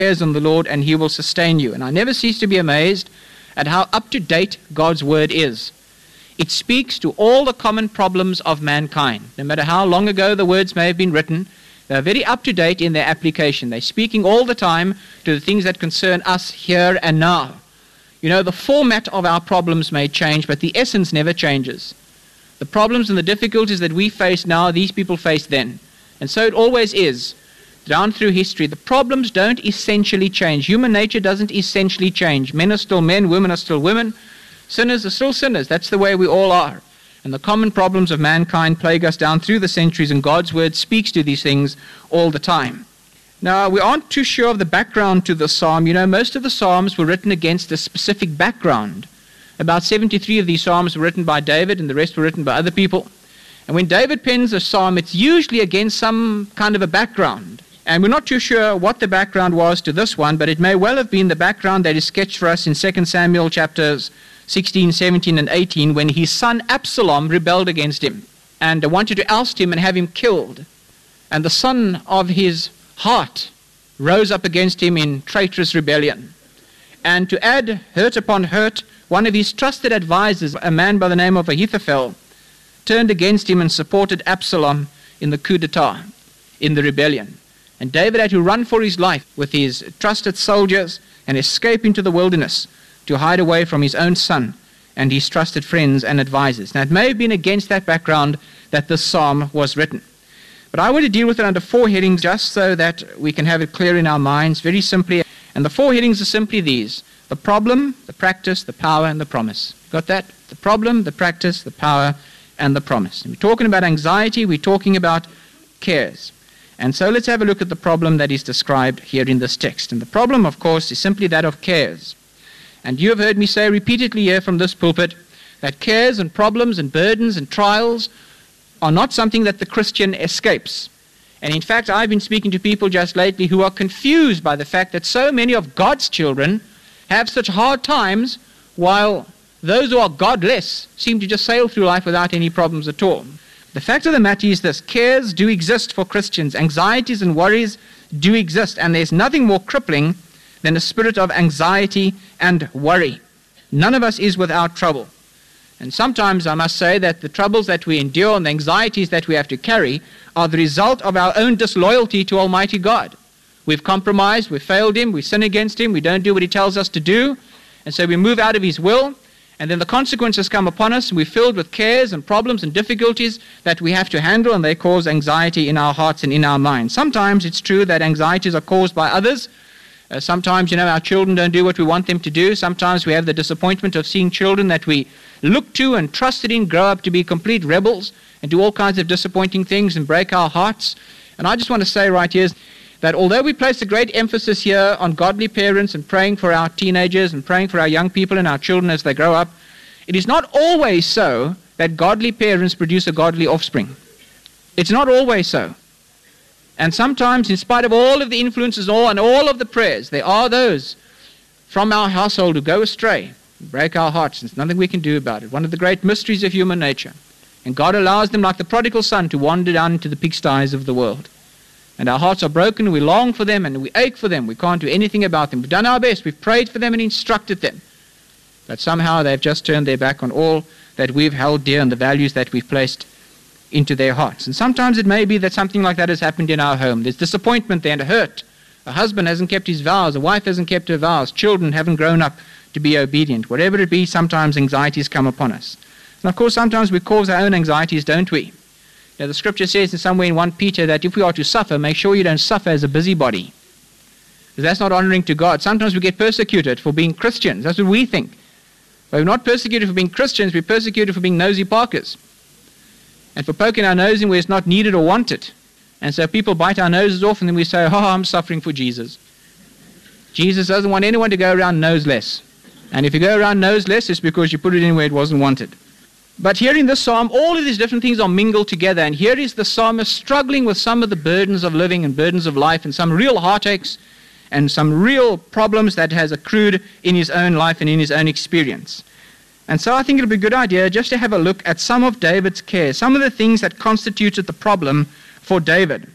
prayers on the Lord and He will sustain you. And I never cease to be amazed at how up-to-date God's Word is. It speaks to all the common problems of mankind. No matter how long ago the words may have been written, they're very up-to-date in their application. They're speaking all the time to the things that concern us here and now. You know, the format of our problems may change, but the essence never changes. The problems and the difficulties that we face now, these people faced then. And so it always is. Down through history, the problems don't essentially change. Human nature doesn't essentially change. Men are still men, women are still women. Sinners are still sinners. That's the way we all are. And the common problems of mankind plague us down through the centuries, and God's Word speaks to these things all the time. Now, we aren't too sure of the background to the psalm. You know, most of the psalms were written against a specific background. About 73 of these psalms were written by David, and the rest were written by other people. And when David pens a psalm, it's usually against some kind of a background. And we're not too sure what the background was to this one, but it may well have been the background that is sketched for us in 2 Samuel chapters 16, 17, and 18, when his son Absalom rebelled against him and wanted to oust him and have him killed. And the son of his heart rose up against him in traitorous rebellion. And to add hurt upon hurt, one of his trusted advisors, a man by the name of Ahithophel, turned against him and supported Absalom in the coup d'etat, in the rebellion. And David had to run for his life with his trusted soldiers and escape into the wilderness to hide away from his own son and his trusted friends and advisors. Now, it may have been against that background that this psalm was written. But I want to deal with it under 4 headings just so that we can have it clear in our minds, very simply. And the 4 headings are simply these: the problem, the practice, the power, and the promise. Got that? The problem, the practice, the power, and the promise. And we're talking about anxiety, we're talking about cares. And so let's have a look at the problem that is described here in this text. And the problem, of course, is simply that of cares. And you have heard me say repeatedly here from this pulpit that cares and problems and burdens and trials are not something that the Christian escapes. And in fact, I've been speaking to people just lately who are confused by the fact that so many of God's children have such hard times, while those who are godless seem to just sail through life without any problems at all. The fact of the matter is this: cares do exist for Christians. Anxieties and worries do exist, and there's nothing more crippling than a spirit of anxiety and worry. None of us is without trouble. And sometimes I must say that the troubles that we endure and the anxieties that we have to carry are the result of our own disloyalty to Almighty God. We've compromised, we've failed Him, we sin against Him, we don't do what He tells us to do, and so we move out of His will, and then the consequences come upon us, and we're filled with cares and problems and difficulties that we have to handle, and they cause anxiety in our hearts and in our minds. Sometimes it's true that anxieties are caused by others. Sometimes, our children don't do what we want them to do. Sometimes we have the disappointment of seeing children that we look to and trusted in grow up to be complete rebels and do all kinds of disappointing things and break our hearts. And I just want to say right here that although we place a great emphasis here on godly parents and praying for our teenagers and praying for our young people and our children as they grow up, it is not always so that godly parents produce a godly offspring. It's not always so. And sometimes, in spite of all of the influences and all of the prayers, there are those from our household who go astray, break our hearts, and there's nothing we can do about it. One of the great mysteries of human nature. And God allows them, like the prodigal son, to wander down into the pigsties of the world. And our hearts are broken, we long for them, and we ache for them. We can't do anything about them. We've done our best, we've prayed for them and instructed them. But somehow they've just turned their back on all that we've held dear and the values that we've placed into their hearts. And sometimes it may be that something like that has happened in our home. There's disappointment there and hurt. A husband hasn't kept his vows, a wife hasn't kept her vows, children haven't grown up to be obedient. Whatever it be, sometimes anxieties come upon us. And of course, sometimes we cause our own anxieties, don't we? The scripture says in somewhere in 1 Peter that if we are to suffer, make sure you don't suffer as a busybody. Because that's not honoring to God. Sometimes we get persecuted for being Christians. That's what we think. But we're not persecuted for being Christians, we're persecuted for being nosy parkers. And for poking our nose in where it's not needed or wanted. And so people bite our noses off and then we say, I'm suffering for Jesus. Jesus doesn't want anyone to go around noseless. And if you go around noseless, it's because you put it in where it wasn't wanted. But here in this psalm, all of these different things are mingled together. And here is the psalmist struggling with some of the burdens of living and burdens of life and some real heartaches and some real problems that has accrued in his own life and in his own experience. And so I think it'll be a good idea just to have a look at some of David's cares, some of the things that constituted the problem for David.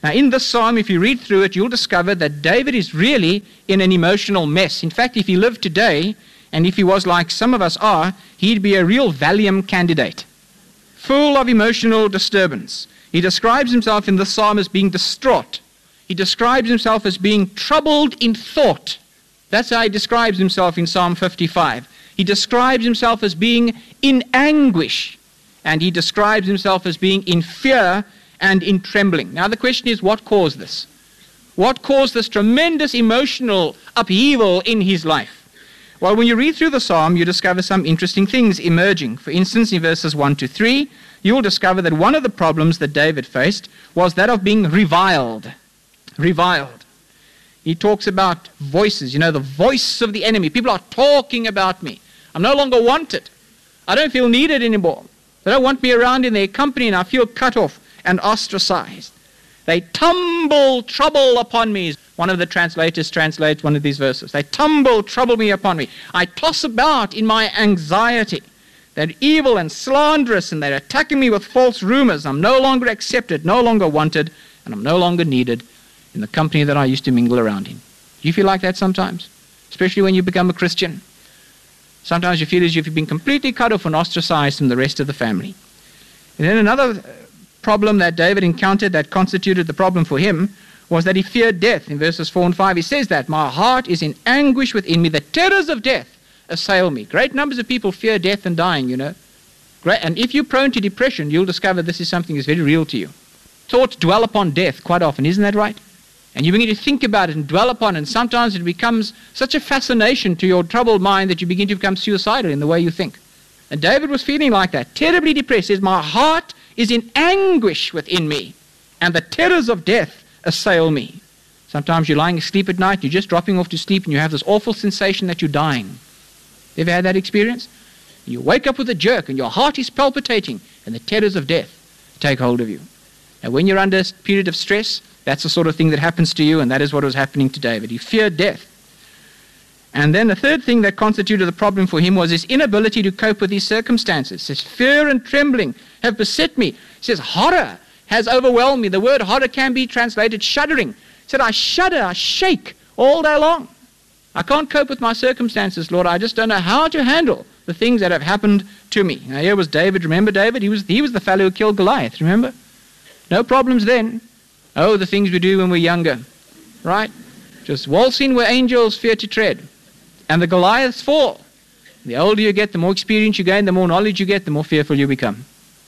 Now, in this psalm, if you read through it, you'll discover that David is really in an emotional mess. In fact, if he lived today, and if he was like some of us are, he'd be a real Valium candidate, full of emotional disturbance. He describes himself in this psalm as being distraught. He describes himself as being troubled in thought. That's how he describes himself in Psalm 55. He describes himself as being in anguish, and he describes himself as being in fear and in trembling. Now the question is, what caused this? What caused this tremendous emotional upheaval in his life? Well, when you read through the psalm, you discover some interesting things emerging. For instance, in verses 1 to 3, you'll discover that one of the problems that David faced was that of being reviled. Reviled. He talks about voices, the voice of the enemy. People are talking about me. I'm no longer wanted. I don't feel needed anymore. They don't want me around in their company, and I feel cut off and ostracized. They tumble trouble upon me. One of the translators translates one of these verses. They tumble trouble me upon me. I toss about in my anxiety. They're evil and slanderous, and they're attacking me with false rumors. I'm no longer accepted, no longer wanted, and I'm no longer needed in the company that I used to mingle around in. Do you feel like that sometimes? Especially when you become a Christian. Sometimes you feel as if you've been completely cut off and ostracized from the rest of the family. And then another problem that David encountered that constituted the problem for him was that he feared death. In verses 4 and 5 he says that, my heart is in anguish within me, the terrors of death assail me. Great numbers of people fear death and dying, Great, and if you're prone to depression, you'll discover this is something that's very real to you. Thoughts dwell upon death quite often, isn't that right? And you begin to think about it and dwell upon it, and sometimes it becomes such a fascination to your troubled mind that you begin to become suicidal in the way you think. And David was feeling like that, terribly depressed. He says, my heart is in anguish within me, and the terrors of death assail me. Sometimes you're lying asleep at night, you're just dropping off to sleep, and you have this awful sensation that you're dying. You ever had that experience? You wake up with a jerk, and your heart is palpitating, and the terrors of death take hold of you. And when you're under a period of stress, that's the sort of thing that happens to you, and that is what was happening to David. He feared death. And then the third thing that constituted the problem for him was his inability to cope with his circumstances. He says, fear and trembling have beset me. He says, horror has overwhelmed me. The word horror can be translated shuddering. He said, I shudder, I shake all day long. I can't cope with my circumstances, Lord. I just don't know how to handle the things that have happened to me. Now here was David. Remember David? He was the fellow who killed Goliath, remember? No problems then. Oh, the things we do when we're younger, right? Just waltz in where angels fear to tread. And the Goliaths fall. The older you get, the more experience you gain, the more knowledge you get, the more fearful you become.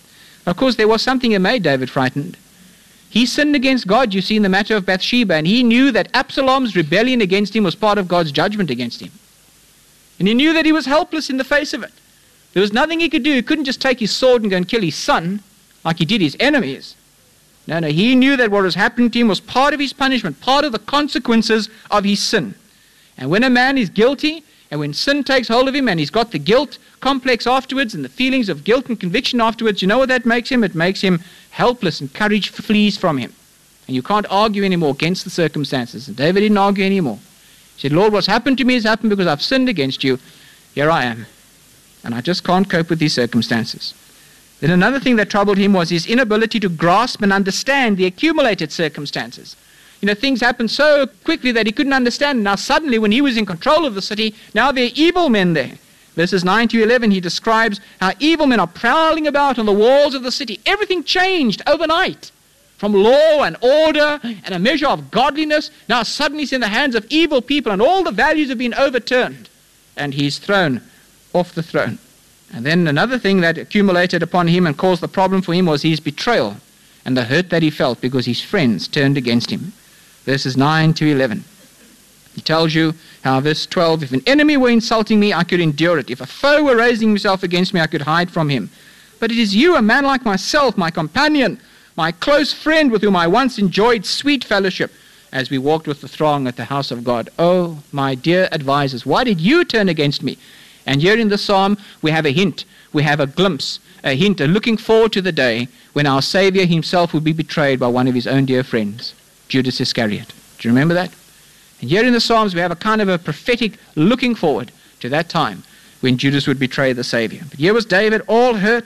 Of course, there was something that made David frightened. He sinned against God, you see, in the matter of Bathsheba, and he knew that Absalom's rebellion against him was part of God's judgment against him. And he knew that he was helpless in the face of it. There was nothing he could do. He couldn't just take his sword and go and kill his son like he did his enemies. No, he knew that what was happening to him was part of his punishment, part of the consequences of his sin. And when a man is guilty, and when sin takes hold of him, and he's got the guilt complex afterwards, and the feelings of guilt and conviction afterwards, you know what that makes him? It makes him helpless, and courage flees from him. And you can't argue anymore against the circumstances. And David didn't argue anymore. He said, Lord, what's happened to me has happened because I've sinned against you. Here I am. And I just can't cope with these circumstances. Then another thing that troubled him was his inability to grasp and understand the accumulated circumstances. Things happened so quickly that he couldn't understand. Now suddenly, when he was in control of the city, now there are evil men there. Verses 9 to 11, he describes how evil men are prowling about on the walls of the city. Everything changed overnight. From law and order and a measure of godliness, now suddenly it's in the hands of evil people, and all the values have been overturned. And he's thrown off the throne. And then another thing that accumulated upon him and caused the problem for him was his betrayal and the hurt that he felt because his friends turned against him. Verses 9 to 11. He tells you how, verse 12, if an enemy were insulting me, I could endure it. If a foe were raising himself against me, I could hide from him. But it is you, a man like myself, my companion, my close friend with whom I once enjoyed sweet fellowship as we walked with the throng at the house of God. Oh, my dear advisers, why did you turn against me? And here in the psalm, we have a hint, we have a glimpse, a hint, a looking forward to the day when our Savior himself would be betrayed by one of his own dear friends, Judas Iscariot. Do you remember that? And here in the Psalms, we have a kind of a prophetic looking forward to that time when Judas would betray the Savior. But here was David, all hurt,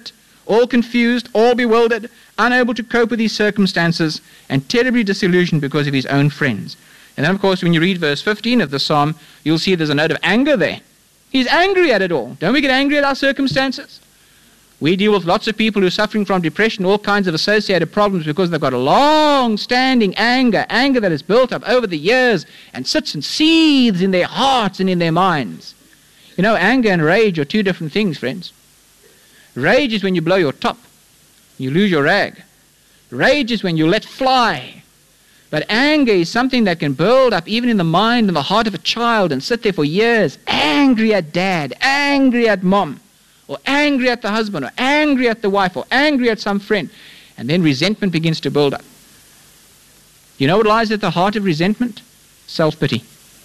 all confused, all bewildered, unable to cope with his circumstances, and terribly disillusioned because of his own friends. And then, of course, when you read verse 15 of the psalm, you'll see there's a note of anger there. He's angry at it all. Don't we get angry at our circumstances? We deal with lots of people who are suffering from depression, all kinds of associated problems because they've got a long-standing anger that has built up over the years and sits and seethes in their hearts and in their minds. You know, anger and rage are two different things, friends. Rage is when you blow your top, you lose your rag. Rage is when you let fly. But anger is something that can build up even in the mind and the heart of a child and sit there for years, angry at dad, angry at mom, or angry at the husband, or angry at the wife, or angry at some friend. And then resentment begins to build up. You know what lies at the heart of resentment? Self-pity.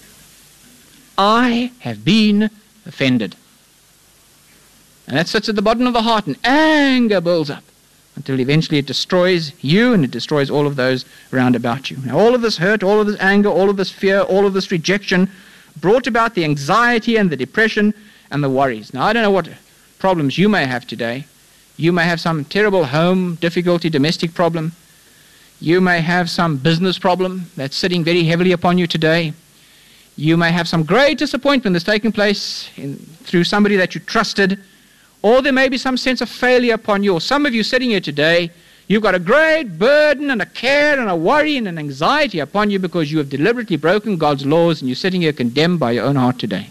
I have been offended. And that sits at the bottom of the heart, and anger builds up until eventually it destroys you and it destroys all of those around about you. Now, all of this hurt, all of this anger, all of this fear, all of this rejection brought about the anxiety and the depression and the worries. Now, I don't know what problems you may have today. You may have some terrible home difficulty, domestic problem. You may have some business problem that's sitting very heavily upon you today. You may have some great disappointment that's taken place through somebody that you trusted. Or there may be some sense of failure upon you. Or some of you sitting here today, you've got a great burden and a care and a worry and an anxiety upon you because you have deliberately broken God's laws and you're sitting here condemned by your own heart today.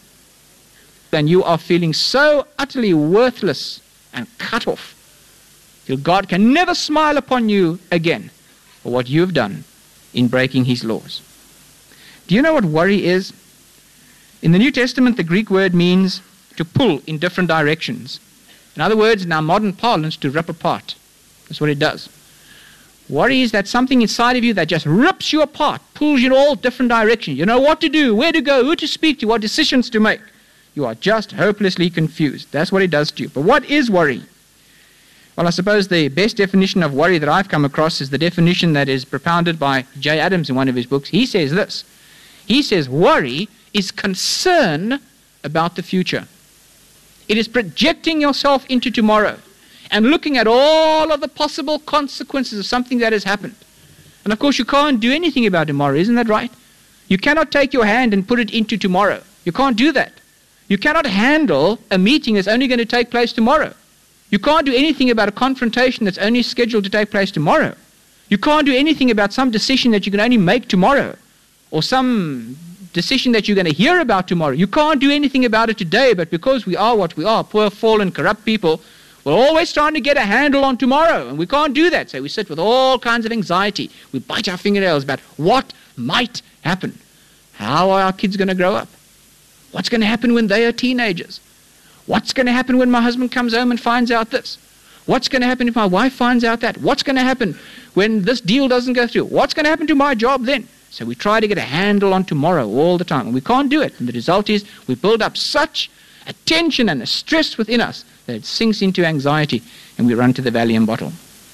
And you are feeling so utterly worthless and cut off till God can never smile upon you again for what you've done in breaking his laws. Do you know what worry is? In the New Testament, the Greek word means to pull in different directions. In other words, in our modern parlance, to rip apart. That's what it does. Worry is that something inside of you that just rips you apart, pulls you in all different directions. You know what to do, where to go, who to speak to, what decisions to make. You are just hopelessly confused. That's what it does to you. But what is worry? Well, I suppose the best definition of worry that I've come across is the definition that is propounded by Jay Adams in one of his books. He says this. He says worry is concern about the future. It is projecting yourself into tomorrow and looking at all of the possible consequences of something that has happened. And of course, you can't do anything about tomorrow, isn't that right? You cannot take your hand and put it into tomorrow. You can't do that. You cannot handle a meeting that's only going to take place tomorrow. You can't do anything about a confrontation that's only scheduled to take place tomorrow. You can't do anything about some decision that you can only make tomorrow, or some decision that you're going to hear about tomorrow. You can't do anything about it today, but because we are what we are, poor, fallen, corrupt people, we're always trying to get a handle on tomorrow, and we can't do that. So we sit with all kinds of anxiety. We bite our fingernails about what might happen. How are our kids going to grow up? What's going to happen when they are teenagers? What's going to happen when my husband comes home and finds out this? What's going to happen if my wife finds out that? What's going to happen when this deal doesn't go through? What's going to happen to my job then? So we try to get a handle on tomorrow all the time, and we can't do it. And the result is we build up such a tension and a stress within us that it sinks into anxiety, and we run to the Valium bottle.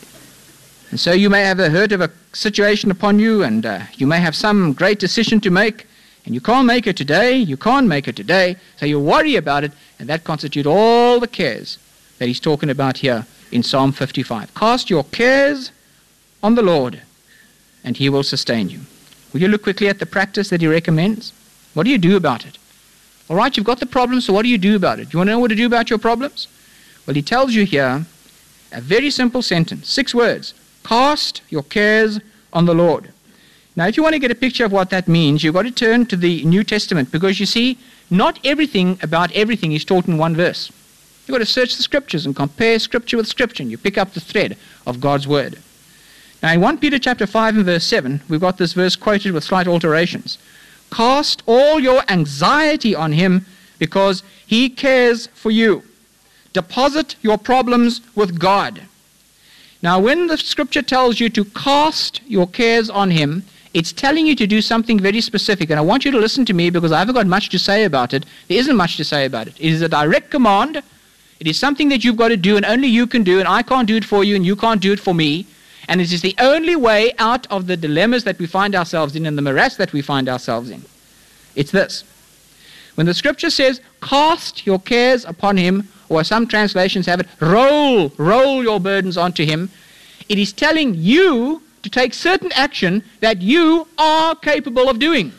And so you may have heard of a situation upon you, and you may have some great decision to make, and you can't make it today, so you worry about it, and that constitutes all the cares that he's talking about here in Psalm 55. Cast your cares on the Lord, and he will sustain you. Will you look quickly at the practice that he recommends? What do you do about it? All right, you've got the problem, so what do you do about it? Do you want to know what to do about your problems? Well, he tells you here a very simple sentence, 6 words. Cast your cares on the Lord. Now, if you want to get a picture of what that means, you've got to turn to the New Testament, because you see, not everything about everything is taught in one verse. You've got to search the Scriptures and compare Scripture with Scripture, and you pick up the thread of God's Word. Now, in 1 Peter chapter 5 and verse 7, we've got this verse quoted with slight alterations. Cast all your anxiety on him because he cares for you. Deposit your problems with God. Now, when the Scripture tells you to cast your cares on him, it's telling you to do something very specific. And I want you to listen to me because I haven't got much to say about it. There isn't much to say about it. It is a direct command. It is something that you've got to do and only you can do, and I can't do it for you and you can't do it for me. And it is the only way out of the dilemmas that we find ourselves in and the morass that we find ourselves in. It's this. When the Scripture says, cast your cares upon him, or some translations have it, roll your burdens onto him. It is telling you to take certain action that you are capable of doing.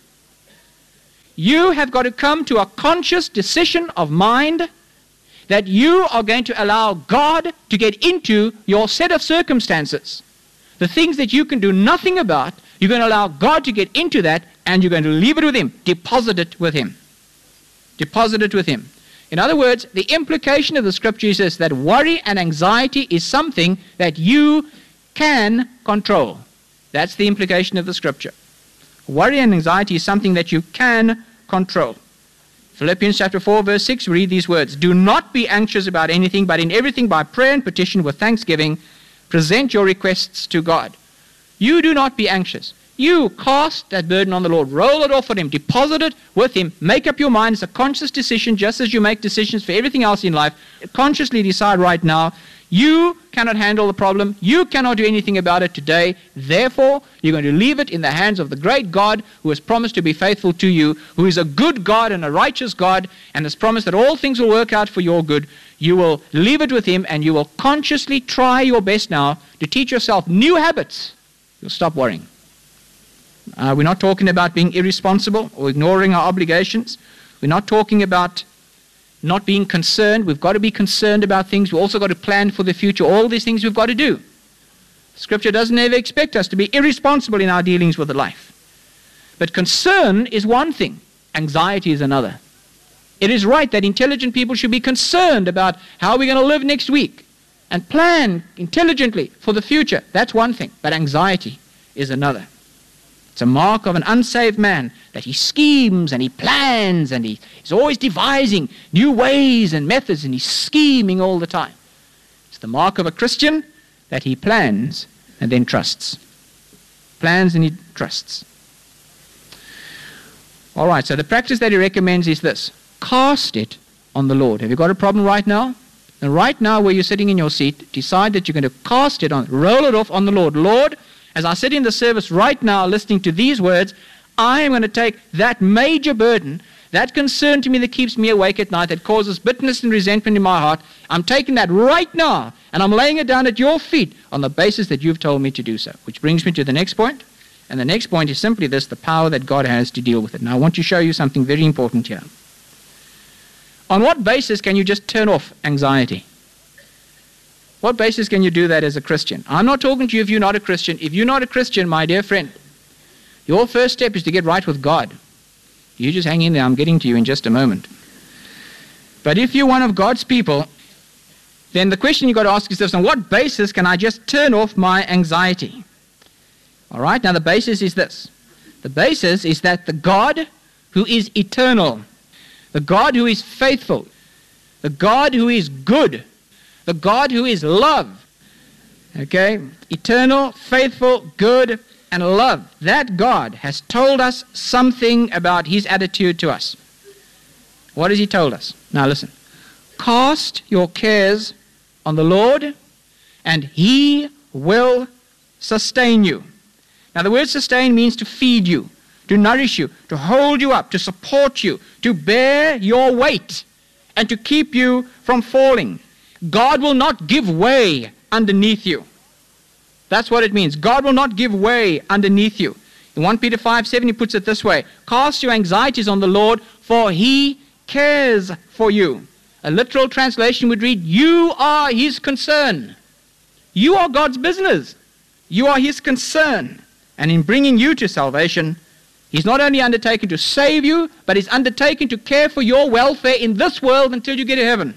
You have got to come to a conscious decision of mind that you are going to allow God to get into your set of circumstances. The things that you can do nothing about, you're going to allow God to get into that, and you're going to leave it with him. Deposit it with him. Deposit it with him. In other words, the implication of the scripture is this, that worry and anxiety is something that you can control. That's the implication of the scripture. Worry and anxiety is something that you can control. Philippians chapter 4, verse 6, we read these words, "Do not be anxious about anything, but in everything by prayer and petition with thanksgiving, present your requests to God." You do not be anxious. You cast that burden on the Lord. Roll it off on him. Deposit it with him. Make up your mind. It's a conscious decision, just as you make decisions for everything else in life. Consciously decide right now, you cannot handle the problem. You cannot do anything about it today. Therefore, you're going to leave it in the hands of the great God who has promised to be faithful to you, who is a good God and a righteous God, and has promised that all things will work out for your good. You will leave it with him, and you will consciously try your best now to teach yourself new habits. You'll stop worrying. We're not talking about being irresponsible or ignoring our obligations. We're not talking about not being concerned. We've got to be concerned about things. We've also got to plan for the future. All these things we've got to do. Scripture doesn't ever expect us to be irresponsible in our dealings with life. But concern is one thing. Anxiety is another. It is right that intelligent people should be concerned about how we're going to live next week and plan intelligently for the future. That's one thing. But anxiety is another. It's a mark of an unsaved man that he schemes and he plans and he's always devising new ways and methods and he's scheming all the time. It's the mark of a Christian that he plans and then trusts. Plans and he trusts. All right, so the practice that he recommends is this. Cast it on the Lord. Have you got a problem right now? And right now where you're sitting in your seat, decide that you're going to cast it on, roll it off on the Lord. Lord, as I sit in the service right now listening to these words, I am going to take that major burden, that concern to me that keeps me awake at night, that causes bitterness and resentment in my heart. I'm taking that right now, and I'm laying it down at your feet on the basis that you've told me to do so. Which brings me to the next point. And the next point is simply this, the power that God has to deal with it. Now I want to show you something very important here. On what basis can you just turn off anxiety? What basis can you do that as a Christian? I'm not talking to you if you're not a Christian. If you're not a Christian, my dear friend, your first step is to get right with God. You just hang in there. I'm getting to you in just a moment. But if you're one of God's people, then the question you've got to ask yourself, on what basis can I just turn off my anxiety? All right, now the basis is this. The basis is that the God who is eternal, the God who is faithful, the God who is good, the God who is love, okay, eternal, faithful, good, and love, that God has told us something about his attitude to us. What has he told us? Now listen. Cast your cares on the Lord, and he will sustain you. Now the word sustain means to feed you, to nourish you, to hold you up, to support you, to bear your weight, and to keep you from falling. God will not give way underneath you. That's what it means. God will not give way underneath you. In 1 Peter 5:7 he puts it this way. Cast your anxieties on the Lord, for he cares for you. A literal translation would read, you are his concern. You are God's business. You are his concern. And in bringing you to salvation, he's not only undertaken to save you, but he's undertaken to care for your welfare in this world until you get to heaven.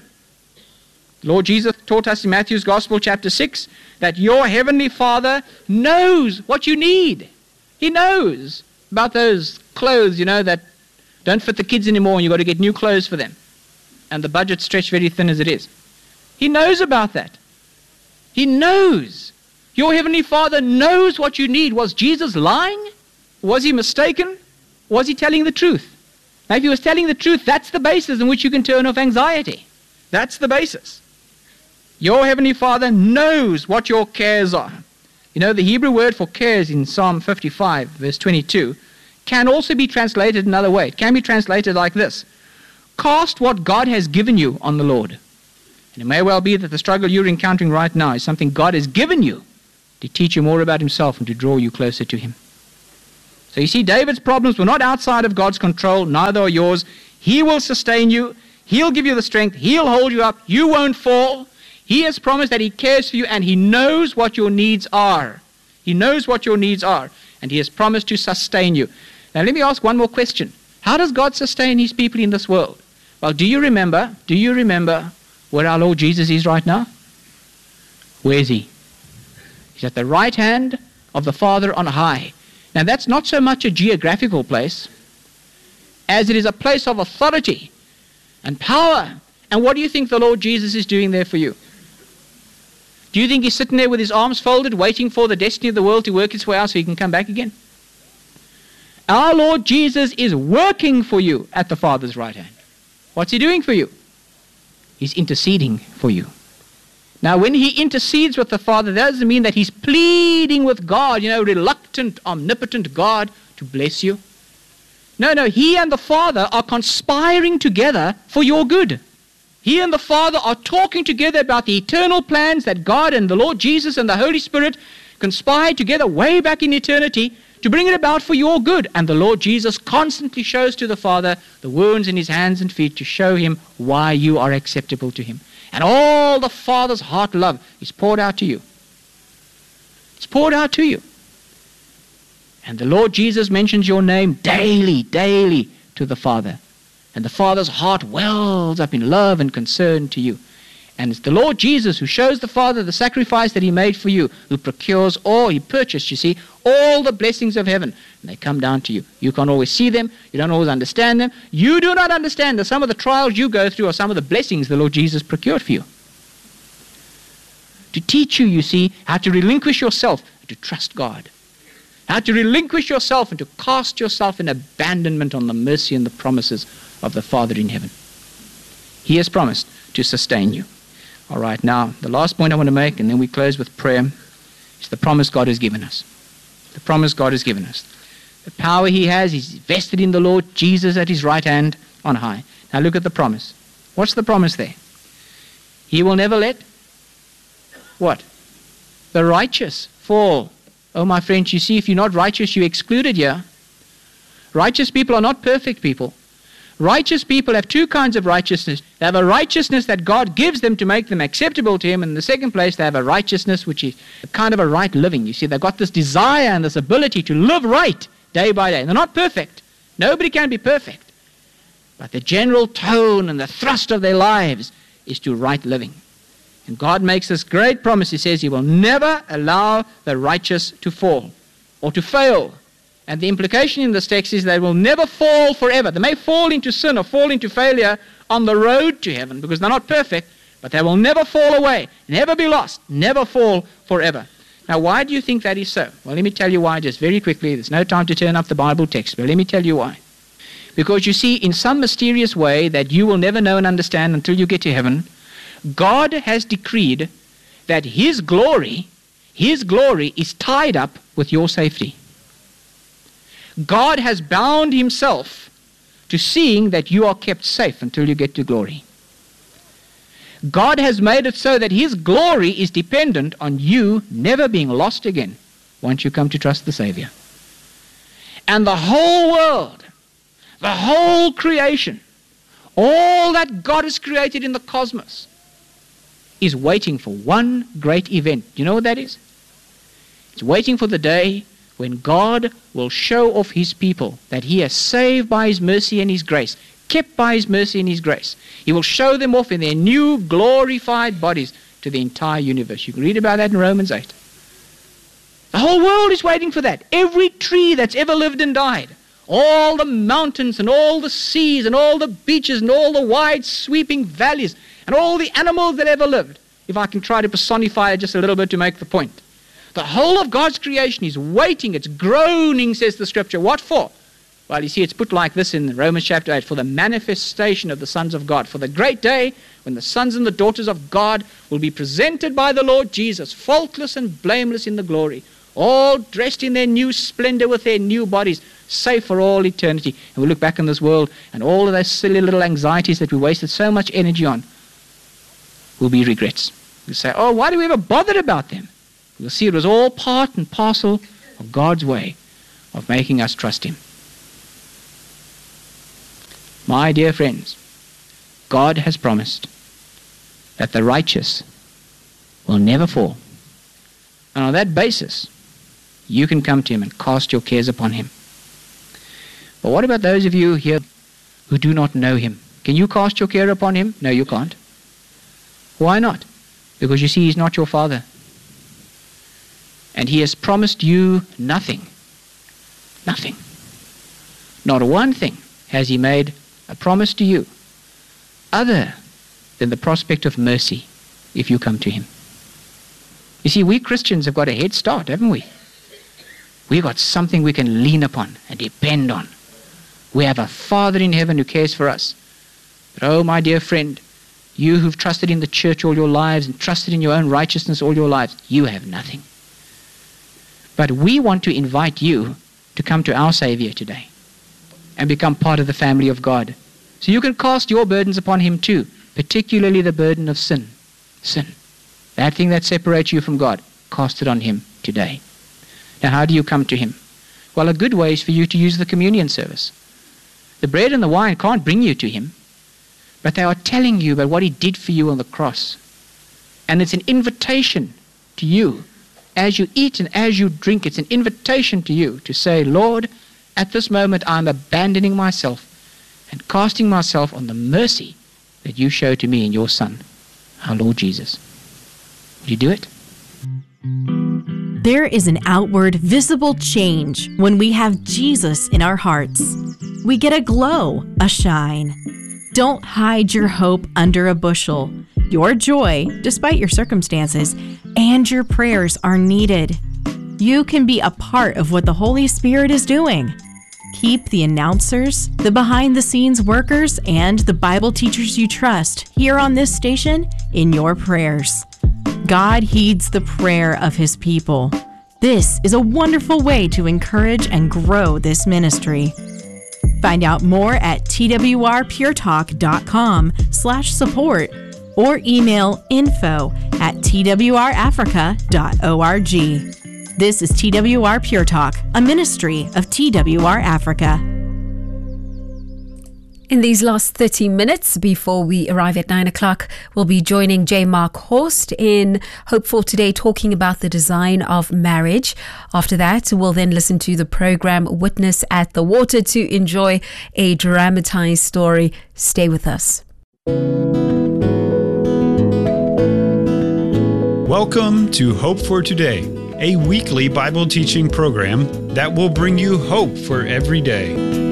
Lord Jesus taught us in Matthew's Gospel, chapter 6, that your heavenly Father knows what you need. He knows about those clothes, that don't fit the kids anymore and you've got to get new clothes for them. And the budget's stretched very thin as it is. He knows about that. He knows. Your heavenly Father knows what you need. Was Jesus lying? Was he mistaken? Was he telling the truth? Now, if he was telling the truth, that's the basis on which you can turn off anxiety. That's the basis. Your heavenly Father knows what your cares are. The Hebrew word for cares in Psalm 55, verse 22, can also be translated another way. It can be translated like this. Cast what God has given you on the Lord. And it may well be that the struggle you're encountering right now is something God has given you to teach you more about himself and to draw you closer to him. So you see, David's problems were not outside of God's control, neither are yours. He will sustain you. He'll give you the strength. He'll hold you up. You won't fall. He has promised that he cares for you and he knows what your needs are. He knows what your needs are, and he has promised to sustain you. Now let me ask one more question. How does God sustain his people in this world? Well, do you remember where our Lord Jesus is right now? Where is he? He's at the right hand of the Father on high. Now that's not so much a geographical place as it is a place of authority and power. And what do you think the Lord Jesus is doing there for you? Do you think he's sitting there with his arms folded, waiting for the destiny of the world to work its way out so he can come back again? Our Lord Jesus is working for you at the Father's right hand. What's he doing for you? He's interceding for you. Now, when he intercedes with the Father, that doesn't mean that he's pleading with God, reluctant, omnipotent God to bless you. No, he and the Father are conspiring together for your good. He and the Father are talking together about the eternal plans that God and the Lord Jesus and the Holy Spirit conspired together way back in eternity to bring it about for your good. And the Lord Jesus constantly shows to the Father the wounds in his hands and feet to show him why you are acceptable to him. And all the Father's heart love is poured out to you. It's poured out to you. And the Lord Jesus mentions your name daily to the Father. And the Father's heart wells up in love and concern to you. And it's the Lord Jesus who shows the Father the sacrifice that he made for you, who procures all, he purchased, you see, all the blessings of heaven. And they come down to you. You can't always see them. You don't always understand them. You do not understand that some of the trials you go through are some of the blessings the Lord Jesus procured for you. To teach you, you see, how to relinquish yourself and to trust God. How to relinquish yourself and to cast yourself in abandonment on the mercy and the promises of the Father in heaven. He has promised to sustain you. All right, now, the last point I want to make, and then we close with prayer, is the promise God has given us. The promise God has given us. The power he has is vested in the Lord Jesus at his right hand on high. Now look at the promise. What's the promise there? He will never let what? The righteous fall. Oh, my friends, you see, if you're not righteous, you're excluded here. Righteous people are not perfect people. Righteous people have two kinds of righteousness. They have a righteousness that God gives them to make them acceptable to him. And in the second place, they have a righteousness which is a kind of a right living. You see, they've got this desire and this ability to live right day by day. They're not perfect. Nobody can be perfect. But the general tone and the thrust of their lives is to right living. And God makes this great promise. He says he will never allow the righteous to fall or to fail. And the implication in this text is they will never fall forever. They may fall into sin or fall into failure on the road to heaven because they're not perfect, but they will never fall away, never be lost, never fall forever. Now, why do you think that is so? Well, let me tell you why just very quickly. There's no time to turn up the Bible text, but let me tell you why. Because you see, in some mysterious way that you will never know and understand until you get to heaven, God has decreed that his glory is tied up with your safety. God has bound himself to seeing that you are kept safe until you get to glory. God has made it so that his glory is dependent on you never being lost again once you come to trust the Savior. And the whole world, the whole creation, all that God has created in the cosmos is waiting for one great event. Do you know what that is? It's waiting for the day when God will show off his people that he has saved by his mercy and his grace, kept by his mercy and his grace. He will show them off in their new glorified bodies to the entire universe. You can read about that in Romans 8. The whole world is waiting for that. Every tree that's ever lived and died, all the mountains and all the seas and all the beaches and all the wide sweeping valleys and all the animals that ever lived, if I can try to personify it just a little bit to make the point. The whole of God's creation is waiting, it's groaning, says the scripture. What for? Well, you see, it's put like this in Romans chapter 8, for the manifestation of the sons of God, for the great day when the sons and the daughters of God will be presented by the Lord Jesus, faultless and blameless in the glory, all dressed in their new splendor with their new bodies, safe for all eternity. And we look back in this world and all of those silly little anxieties that we wasted so much energy on will be regrets. You'll say, oh, why do we ever bother about them? You'll see it was all part and parcel of God's way of making us trust Him. My dear friends, God has promised that the righteous will never fall. And on that basis, you can come to Him and cast your cares upon Him. But what about those of you here who do not know Him? Can you cast your care upon Him? No, you can't. Why not? Because you see, He's not your Father. And He has promised you nothing. Nothing. Not one thing has He made a promise to you other than the prospect of mercy if you come to Him. You see, we Christians have got a head start, haven't we? We've got something we can lean upon and depend on. We have a Father in heaven who cares for us. But oh, my dear friend, you who've trusted in the church all your lives and trusted in your own righteousness all your lives, you have nothing. But we want to invite you to come to our Savior today and become part of the family of God. So you can cast your burdens upon Him too, particularly the burden of sin. Sin. That thing that separates you from God, cast it on Him today. Now, how do you come to Him? Well, a good way is for you to use the communion service. The bread and the wine can't bring you to Him, but they are telling you about what He did for you on the cross. And it's an invitation to you. As you eat and as you drink, it's an invitation to you to say, Lord, at this moment I'm abandoning myself and casting myself on the mercy that you show to me in your Son, our Lord Jesus. Will you do it? There is an outward, visible change when we have Jesus in our hearts. We get a glow, a shine. Don't hide your hope under a bushel. Your joy, despite your circumstances, and your prayers are needed. You can be a part of what the Holy Spirit is doing. Keep the announcers, the behind-the-scenes workers, and the Bible teachers you trust here on this station in your prayers. God heeds the prayer of His people. This is a wonderful way to encourage and grow this ministry. Find out more at twrpuretalk.com/support or email info@twrafrica.org. This is TWR Pure Talk, a ministry of TWR Africa. In these last 30 minutes before we arrive at 9 o'clock, we'll be joining J. Mark Horst in Hope for Today, talking about the design of marriage. After that, we'll then listen to the program Witness at the Water to enjoy a dramatized story. Stay with us. Welcome to Hope for Today, a weekly Bible teaching program that will bring you hope for every day.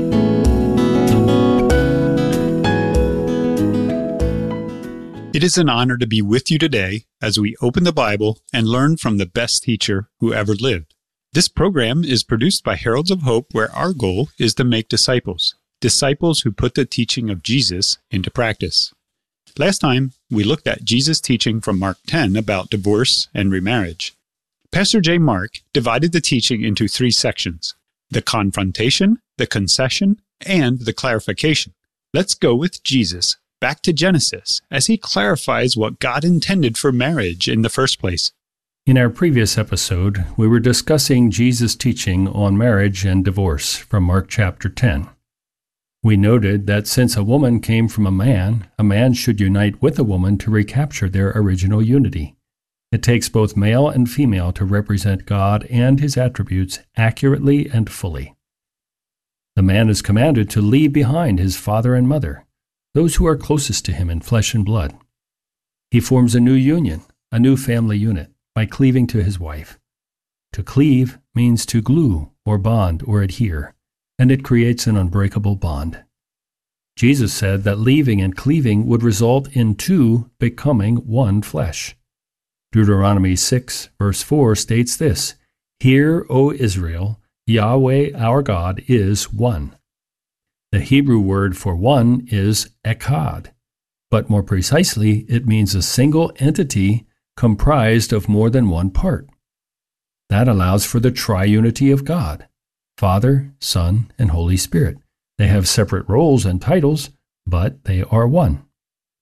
It is an honor to be with you today as we open the Bible and learn from the best teacher who ever lived. This program is produced by Heralds of Hope, where our goal is to make disciples who put the teaching of Jesus into practice. Last time, we looked at Jesus' teaching from Mark 10 about divorce and remarriage. Pastor J. Mark divided the teaching into 3 sections: the confrontation, the concession, and the clarification. Let's go with Jesus back to Genesis as he clarifies what God intended for marriage in the first place. In our previous episode, we were discussing Jesus' teaching on marriage and divorce from Mark chapter 10. We noted that since a woman came from a man should unite with a woman to recapture their original unity. It takes both male and female to represent God and His attributes accurately and fully. The man is commanded to leave behind his father and mother, those who are closest to him in flesh and blood. He forms a new union, a new family unit, by cleaving to his wife. To cleave means to glue or bond or adhere, and it creates an unbreakable bond. Jesus said that leaving and cleaving would result in two becoming one flesh. Deuteronomy 6, verse 4 states this: "Hear, O Israel, Yahweh our God is one." The Hebrew word for one is echad, but more precisely, it means a single entity comprised of more than one part. That allows for the triunity of God, Father, Son, and Holy Spirit. They have separate roles and titles, but they are one.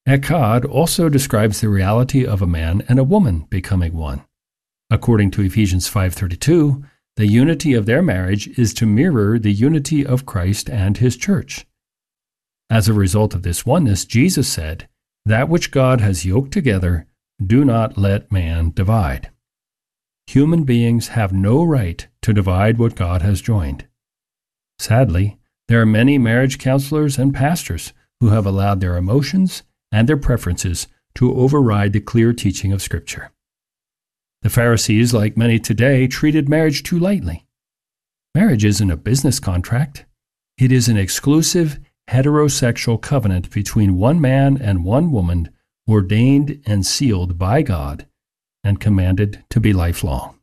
Echad also describes the reality of a man and a woman becoming one. According to Ephesians 5:32, the unity of their marriage is to mirror the unity of Christ and his church. As a result of this oneness, Jesus said, "That which God has yoked together, do not let man divide." Human beings have no right to divide what God has joined. Sadly, there are many marriage counselors and pastors who have allowed their emotions and their preferences to override the clear teaching of Scripture. The Pharisees, like many today, treated marriage too lightly. Marriage isn't a business contract. It is an exclusive heterosexual covenant between one man and one woman, ordained and sealed by God and commanded to be lifelong.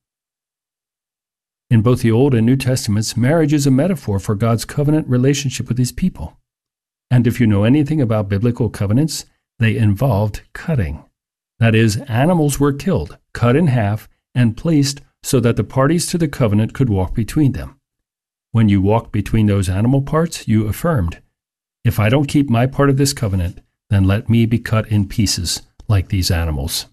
In both the Old and New Testaments, marriage is a metaphor for God's covenant relationship with his people. And if you know anything about biblical covenants, they involved cutting. That is, animals were killed, cut in half, and placed so that the parties to the covenant could walk between them. When you walked between those animal parts, you affirmed, "If I don't keep my part of this covenant, then let me be cut in pieces like these animals."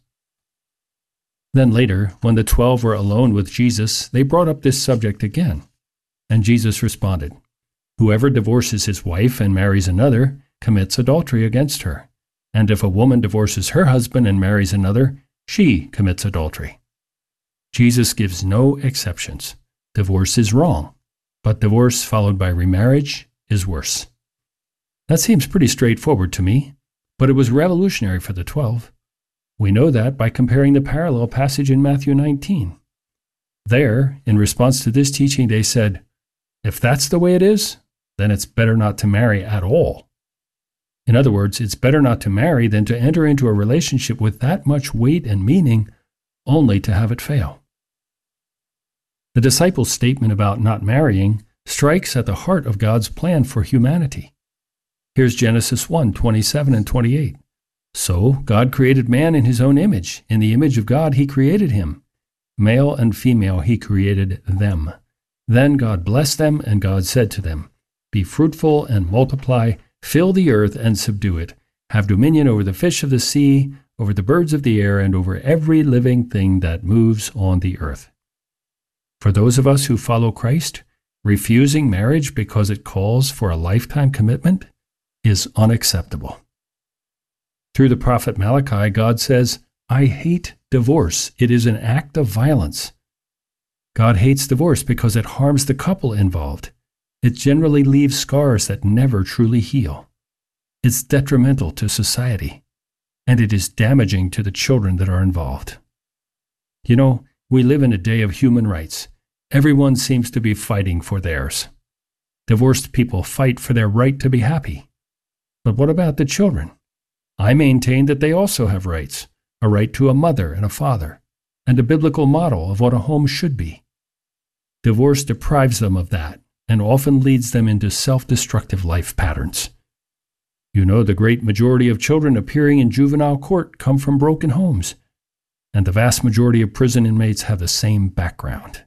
Then later, when the 12 were alone with Jesus, they brought up this subject again. And Jesus responded, "Whoever divorces his wife and marries another commits adultery against her. And if a woman divorces her husband and marries another, she commits adultery." Jesus gives no exceptions. Divorce is wrong, but divorce followed by remarriage is worse. That seems pretty straightforward to me, but it was revolutionary for the 12. We know that by comparing the parallel passage in Matthew 19. There, in response to this teaching, they said, "If that's the way it is, then it's better not to marry at all." In other words, it's better not to marry than to enter into a relationship with that much weight and meaning only to have it fail. The disciples' statement about not marrying strikes at the heart of God's plan for humanity. Here's Genesis 1:27 and 28. "So God created man in his own image. In the image of God he created him. Male and female he created them. Then God blessed them, and God said to them, 'Be fruitful and multiply, fill the earth and subdue it. Have dominion over the fish of the sea, over the birds of the air, and over every living thing that moves on the earth.'" For those of us who follow Christ, refusing marriage because it calls for a lifetime commitment is unacceptable. Through the prophet Malachi, God says, "I hate divorce. It is an act of violence." God hates divorce because it harms the couple involved. It generally leaves scars that never truly heal. It's detrimental to society, and it is damaging to the children that are involved. You know, we live in a day of human rights. Everyone seems to be fighting for theirs. Divorced people fight for their right to be happy. But what about the children? I maintain that they also have rights, a right to a mother and a father, and a biblical model of what a home should be. Divorce deprives them of that and often leads them into self-destructive life patterns. You know, the great majority of children appearing in juvenile court come from broken homes, and the vast majority of prison inmates have the same background.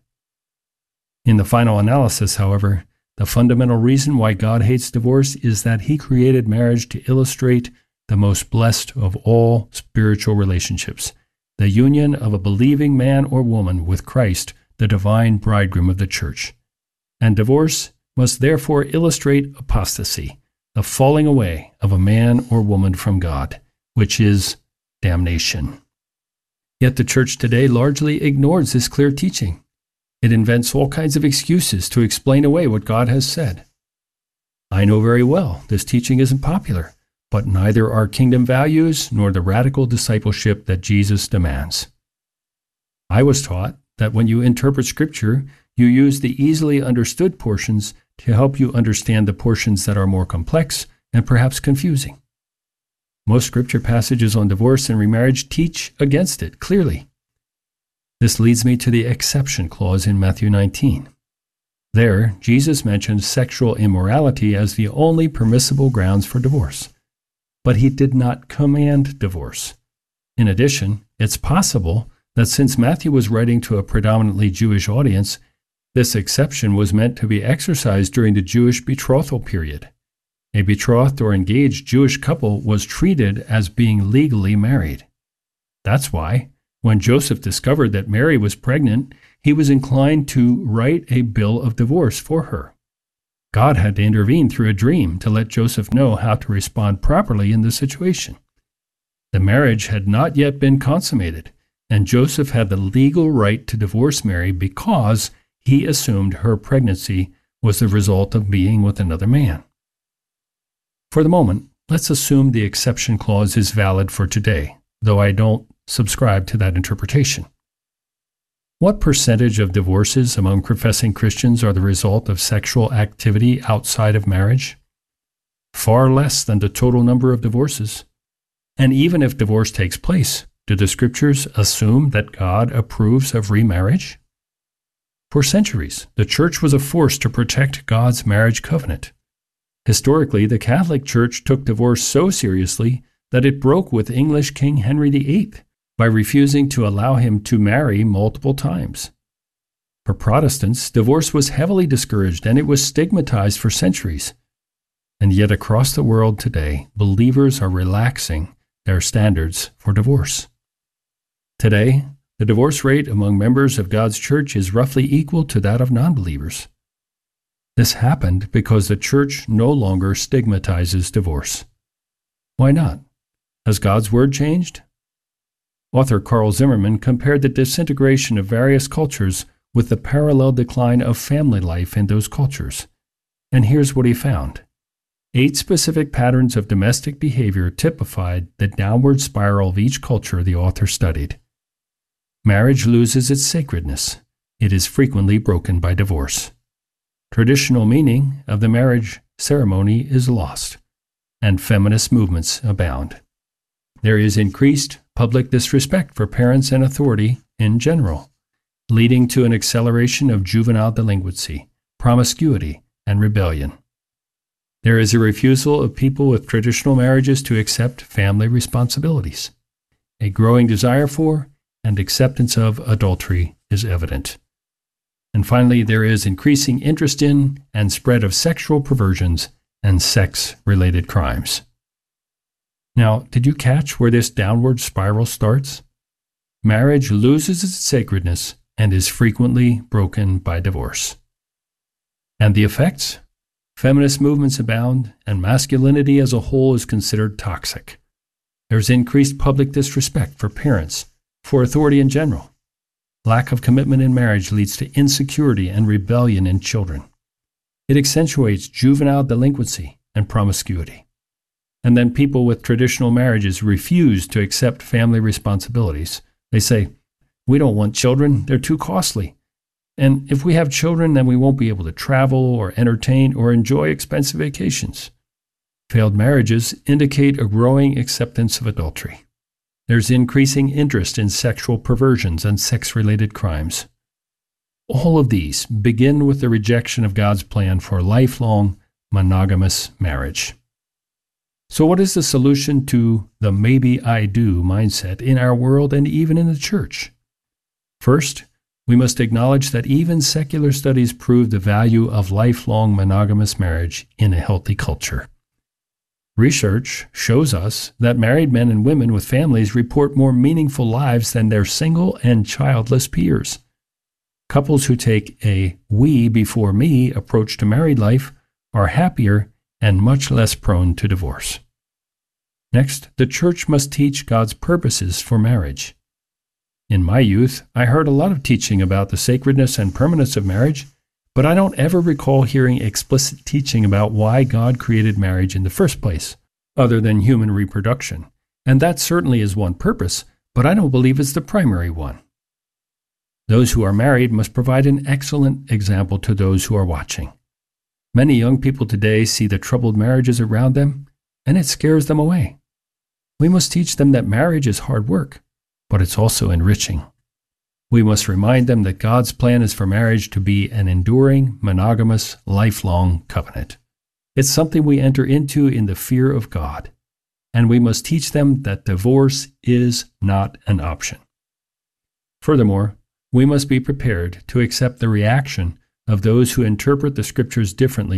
In the final analysis, however, the fundamental reason why God hates divorce is that he created marriage to illustrate the most blessed of all spiritual relationships, the union of a believing man or woman with Christ, the divine bridegroom of the church. And divorce must therefore illustrate apostasy, the falling away of a man or woman from God, which is damnation. Yet the church today largely ignores this clear teaching. It invents all kinds of excuses to explain away what God has said. I know very well this teaching isn't popular, but neither are kingdom values nor the radical discipleship that Jesus demands. I was taught that when you interpret Scripture, you use the easily understood portions to help you understand the portions that are more complex and perhaps confusing. Most Scripture passages on divorce and remarriage teach against it clearly. This leads me to the exception clause in Matthew 19. There, Jesus mentions sexual immorality as the only permissible grounds for divorce. But he did not command divorce. In addition, it's possible that since Matthew was writing to a predominantly Jewish audience, this exception was meant to be exercised during the Jewish betrothal period. A betrothed or engaged Jewish couple was treated as being legally married. That's why, when Joseph discovered that Mary was pregnant, he was inclined to write a bill of divorce for her. God had to intervene through a dream to let Joseph know how to respond properly in the situation. The marriage had not yet been consummated, and Joseph had the legal right to divorce Mary because he assumed her pregnancy was the result of being with another man. For the moment, let's assume the exception clause is valid for today, though I don't subscribe to that interpretation. What percentage of divorces among professing Christians are the result of sexual activity outside of marriage? Far less than the total number of divorces. And even if divorce takes place, do the Scriptures assume that God approves of remarriage? For centuries, the Church was a force to protect God's marriage covenant. Historically, the Catholic Church took divorce so seriously that it broke with English King Henry VIII by refusing to allow him to marry multiple times. For Protestants, divorce was heavily discouraged and it was stigmatized for centuries. And yet across the world today, believers are relaxing their standards for divorce. Today, the divorce rate among members of God's church is roughly equal to that of non-believers. This happened because the church no longer stigmatizes divorce. Why not? Has God's word changed? Author Carl Zimmerman compared the disintegration of various cultures with the parallel decline of family life in those cultures. And here's what he found. 8 specific patterns of domestic behavior typified the downward spiral of each culture the author studied. Marriage loses its sacredness. It is frequently broken by divorce. Traditional meaning of the marriage ceremony is lost, and feminist movements abound. There is increased public disrespect for parents and authority in general, leading to an acceleration of juvenile delinquency, promiscuity, and rebellion. There is a refusal of people with traditional marriages to accept family responsibilities. A growing desire for and acceptance of adultery is evident. And finally, there is increasing interest in and spread of sexual perversions and sex-related crimes. Now, did you catch where this downward spiral starts? Marriage loses its sacredness and is frequently broken by divorce. And the effects? Feminist movements abound, and masculinity as a whole is considered toxic. There's increased public disrespect for parents, for authority in general. Lack of commitment in marriage leads to insecurity and rebellion in children. It accentuates juvenile delinquency and promiscuity. And then people with traditional marriages refuse to accept family responsibilities. They say, "We don't want children, they're too costly. And if we have children, then we won't be able to travel or entertain or enjoy expensive vacations." Failed marriages indicate a growing acceptance of adultery. There's increasing interest in sexual perversions and sex-related crimes. All of these begin with the rejection of God's plan for lifelong monogamous marriage. So what is the solution to the maybe I do mindset in our world and even in the church? First, we must acknowledge that even secular studies prove the value of lifelong monogamous marriage in a healthy culture. Research shows us that married men and women with families report more meaningful lives than their single and childless peers. Couples who take a we before me approach to married life are happier and much less prone to divorce. Next, the church must teach God's purposes for marriage. In my youth, I heard a lot of teaching about the sacredness and permanence of marriage, but I don't ever recall hearing explicit teaching about why God created marriage in the first place, other than human reproduction. And that certainly is one purpose, but I don't believe it's the primary one. Those who are married must provide an excellent example to those who are watching. Many young people today see the troubled marriages around them, and it scares them away. We must teach them that marriage is hard work, but it's also enriching. We must remind them that God's plan is for marriage to be an enduring, monogamous, lifelong covenant. It's something we enter into in the fear of God, and we must teach them that divorce is not an option. Furthermore, we must be prepared to accept the reaction of those who interpret the Scriptures differently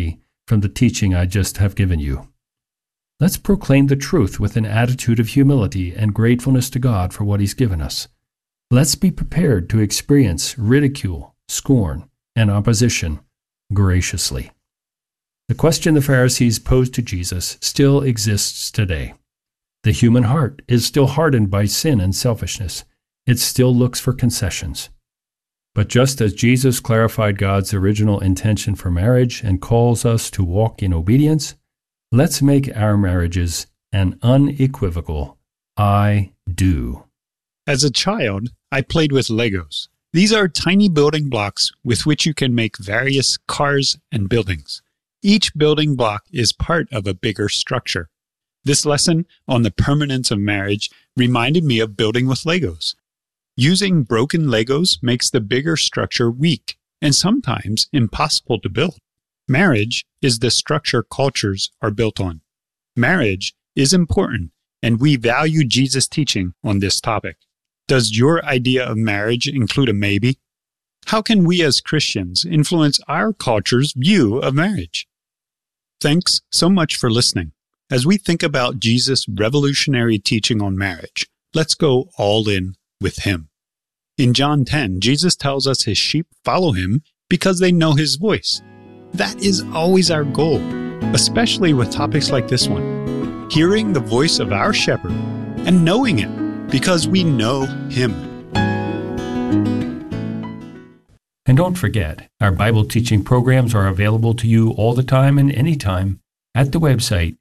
from the teaching I just have given you. Let's proclaim the truth with an attitude of humility and gratefulness to God for what He's given us. Let's be prepared to experience ridicule, scorn, and opposition graciously. The question the Pharisees posed to Jesus still exists today. The human heart is still hardened by sin and selfishness. It still looks for concessions. But just as Jesus clarified God's original intention for marriage and calls us to walk in obedience, let's make our marriages an unequivocal I do. As a child, I played with Legos. These are tiny building blocks with which you can make various cars and buildings. Each building block is part of a bigger structure. This lesson on the permanence of marriage reminded me of building with Legos. Using broken Legos makes the bigger structure weak and sometimes impossible to build. Marriage is the structure cultures are built on. Marriage is important, and we value Jesus' teaching on this topic. Does your idea of marriage include a maybe? How can we as Christians influence our culture's view of marriage? Thanks so much for listening. As we think about Jesus' revolutionary teaching on marriage, let's go all in with Him. In John 10, Jesus tells us His sheep follow Him because they know His voice. That is always our goal, especially with topics like this one. Hearing the voice of our shepherd and knowing it because we know Him. And don't forget, our Bible teaching programs are available to you all the time and anytime at the website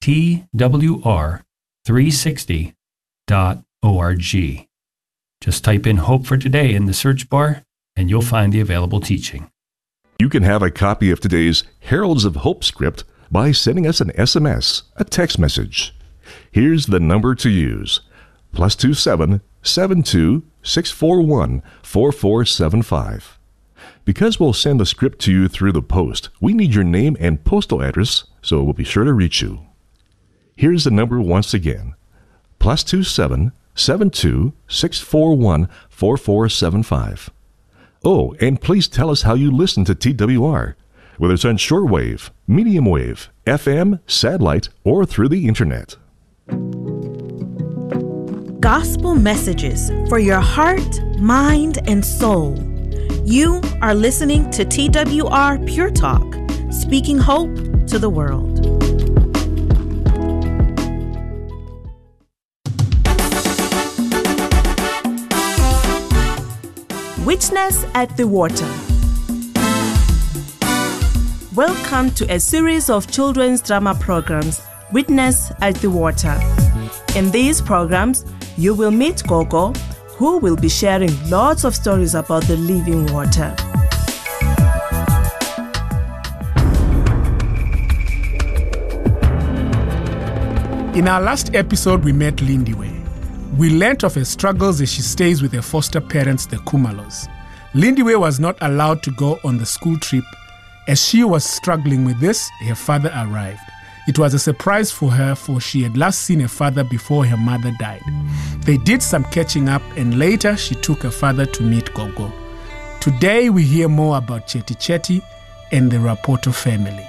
twr360.org. Just type in Hope for Today in the search bar, and you'll find the available teaching. You can have a copy of today's Heralds of Hope script by sending us an SMS, a text message. Here's the number to use: +27 72 641 4475. Because we'll send the script to you through the post, we need your name and postal address, so we'll be sure to reach you. Here's the number once again: +27 72 641 4475. Oh, and please tell us how you listen to TWR, whether it's on shortwave, medium wave, FM, satellite, or through the internet. Gospel messages for your heart, mind, and soul. You are listening to TWR Pure Talk, speaking hope to the world. Witness at the Water. Welcome to a series of children's drama programs, Witness at the Water. In these programs, you will meet Gogo, who will be sharing lots of stories about the living water. In our last episode, we met Lindiwe. We learnt of her struggles as she stays with her foster parents, the Kumalos. Lindiwe was not allowed to go on the school trip. As she was struggling with this, her father arrived. It was a surprise for her, for she had last seen her father before her mother died. They did some catching up, and later she took her father to meet Gogo. Today we hear more about Chetty Chetty and the Rapoto family.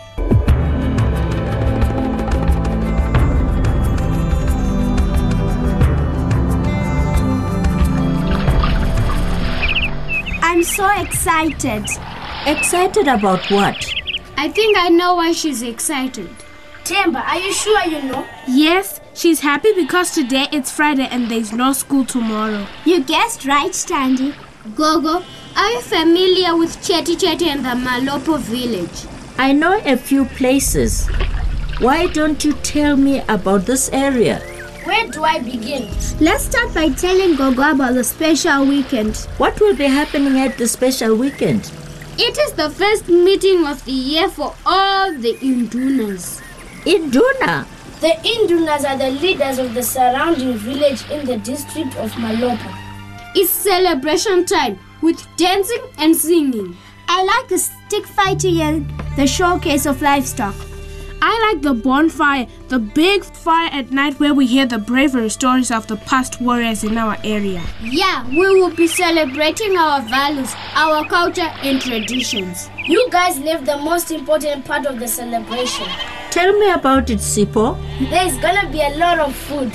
I'm so excited. Excited about what? I think I know why she's excited. Temba, are you sure you know? Yes, she's happy because today it's Friday and there's no school tomorrow. You guessed right, Standi. Gogo, are you familiar with Chetty Chetty and the Malopo village? I know a few places. Why don't you tell me about this area? Where do I begin? Let's start by telling Gogo about the special weekend. What will be happening at the special weekend? It is the first meeting of the year for all the Indunas. Induna? The Indunas are the leaders of the surrounding village in the district of Malopo. It's celebration time with dancing and singing. I like the stick fighting and the showcase of livestock. I like the bonfire, the big fire at night where we hear the bravery stories of the past warriors in our area. Yeah, we will be celebrating our values, our culture and traditions. You guys left the most important part of the celebration. Tell me about it, Sipo. There's gonna be a lot of food.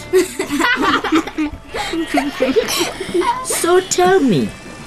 So tell me,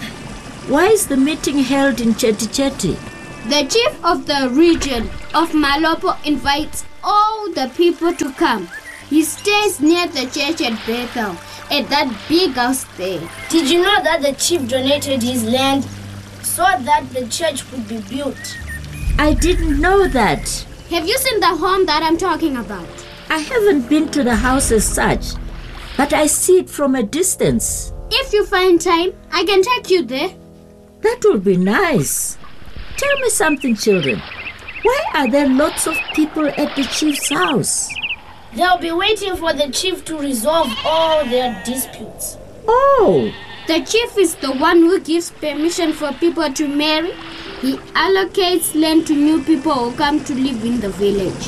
why is the meeting held in Cheti Cheti? The chief of the region of Malopo invites all the people to come. He stays near the church at Bethel, at that big house there. Did you know that the chief donated his land so that the church could be built? I didn't know that. Have you seen the home that I'm talking about? I haven't been to the house as such, but I see it from a distance. If you find time, I can take you there. That would be nice. Tell me something, children. Why are there lots of people at the chief's house? They'll be waiting for the chief to resolve all their disputes. Oh! The chief is the one who gives permission for people to marry. He allocates land to new people who come to live in the village.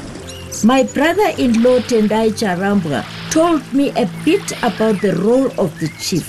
My brother-in-law Tendai Charambwa told me a bit about the role of the chief.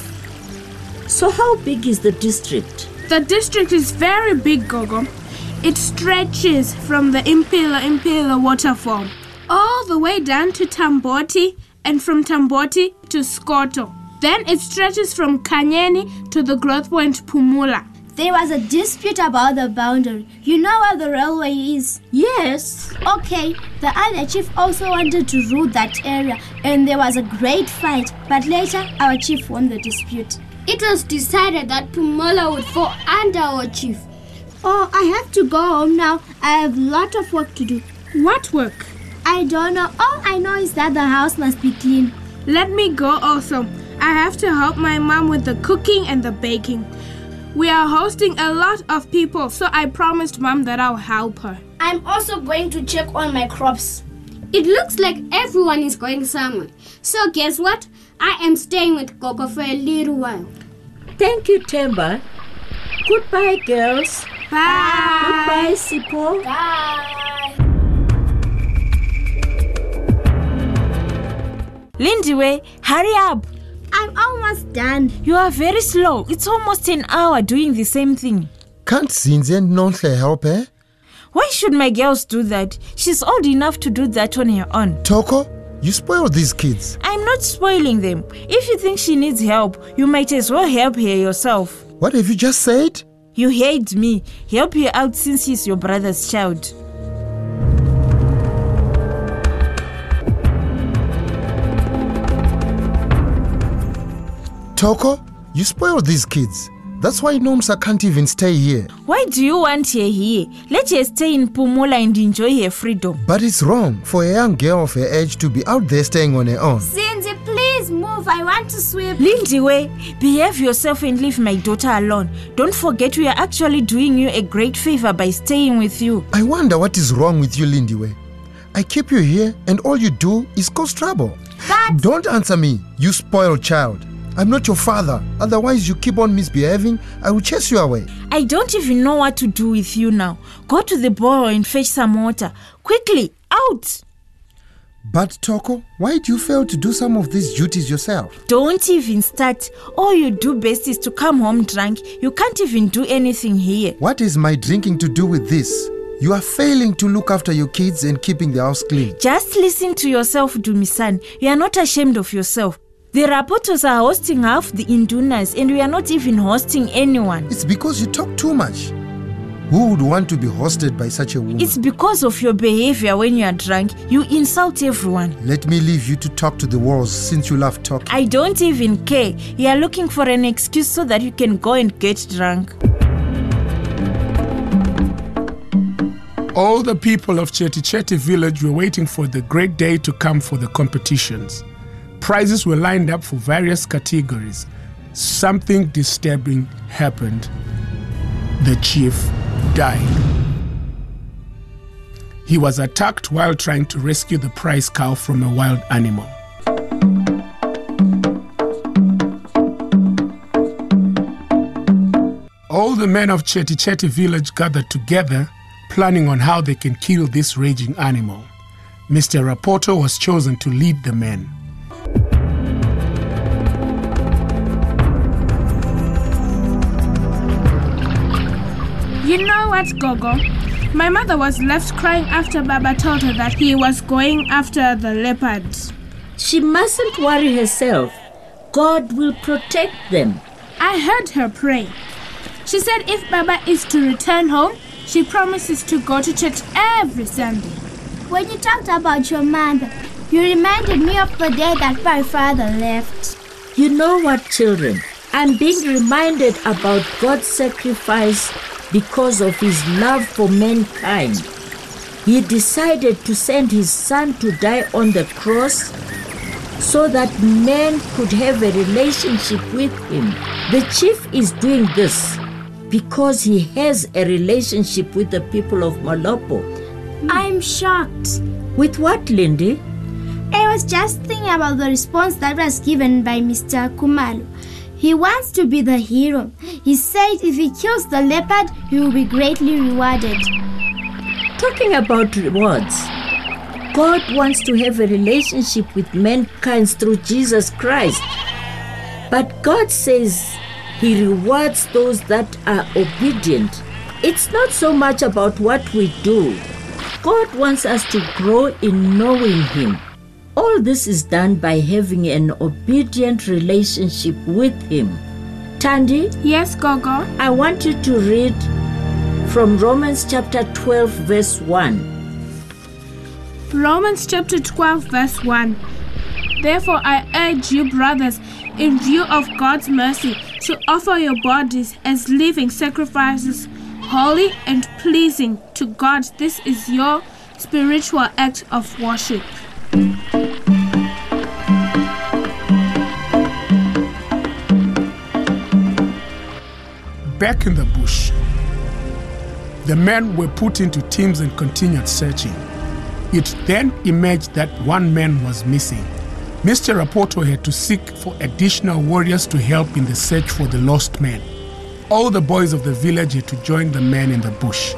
So how big is the district? The district is very big, Gogo. It stretches from the Impila waterfall all the way down to Tamboti and from Tamboti to Skoto. Then it stretches from Kanyeni to the growth point Pumula. There was a dispute about the boundary. You know where the railway is? Yes. Okay, the other chief also wanted to rule that area and there was a great fight. But later, our chief won the dispute. It was decided that Pumula would fall under our chief. Oh, I have to go home now. I have a lot of work to do. What work? I don't know. All I know is that the house must be clean. Let me go also. I have to help my mom with the cooking and the baking. We are hosting a lot of people, so I promised Mom that I'll help her. I'm also going to check on my crops. It looks like everyone is going somewhere. So guess what? I am staying with Coco for a little while. Thank you, Temba. Goodbye, girls. Bye. Goodbye, Sipo. Bye. Lindiwe, hurry up. I'm almost done. You are very slow. It's almost an hour doing the same thing. Can't Zinzi and Nonhle help her? Why should my girls do that? She's old enough to do that on her own. Toko, you spoil these kids. I'm not spoiling them. If you think she needs help, you might as well help her yourself. What have you just said? You hate me. Help her out since she's your brother's child. Toko, you spoil these kids. That's why Nomsa can't even stay here. Why do you want her here? Let her stay in Pumula and enjoy her freedom. But it's wrong for a young girl of her age to be out there staying on her own. Zinzi, please move. I want to swim. Lindiwe, behave yourself and leave my daughter alone. Don't forget we are actually doing you a great favor by staying with you. I wonder what is wrong with you, Lindiwe. I keep you here and all you do is cause trouble. But don't answer me, you spoiled child. I'm not your father. Otherwise, you keep on misbehaving, I will chase you away. I don't even know what to do with you now. Go to the borrow and fetch some water. Quickly, out! But Toko, why do you fail to do some of these duties yourself? Don't even start. All you do best is to come home drunk. You can't even do anything here. What is my drinking to do with this? You are failing to look after your kids and keeping the house clean. Just listen to yourself, Dumisan. You are not ashamed of yourself. The Rapotos are hosting half the Indunas and we are not even hosting anyone. It's because you talk too much. Who would want to be hosted by such a woman? It's because of your behavior when you are drunk. You insult everyone. Let me leave you to talk to the walls since you love talking. I don't even care. You are looking for an excuse so that you can go and get drunk. All the people of Cheti Cheti village were waiting for the great day to come for the competitions. Prizes were lined up for various categories. Something disturbing happened. The chief died. He was attacked while trying to rescue the prize cow from a wild animal. All the men of Cheti Cheti village gathered together, planning on how they can kill this raging animal. Mr. Rapoto was chosen to lead the men. You know what, Gogo? My mother was left crying after Baba told her that he was going after the leopards. She mustn't worry herself. God will protect them. I heard her pray. She said if Baba is to return home, she promises to go to church every Sunday. When you talked about your mother, you reminded me of the day that my father left. You know what, children? I'm being reminded about God's sacrifice because of his love for mankind. He decided to send his son to die on the cross so that men could have a relationship with him. The chief is doing this because he has a relationship with the people of Malopo. I'm shocked. With what, Lindy? I was just thinking about the response that was given by Mr. Khumalo. He wants to be the hero. He said if he kills the leopard, he will be greatly rewarded. Talking about rewards, God wants to have a relationship with mankind through Jesus Christ. But God says he rewards those that are obedient. It's not so much about what we do. God wants us to grow in knowing him. All this is done by having an obedient relationship with him. Tandy? Yes, Gogo? I want you to read from Romans chapter 12, verse 1. Romans chapter 12, verse 1. Therefore I urge you, brothers, in view of God's mercy, to offer your bodies as living sacrifices, holy and pleasing to God. This is your spiritual act of worship. Back in the bush, the men were put into teams and continued searching. It then emerged that one man was missing. Mr. Rapoto had to seek for additional warriors to help in the search for the lost man. All the boys of the village had to join the men in the bush.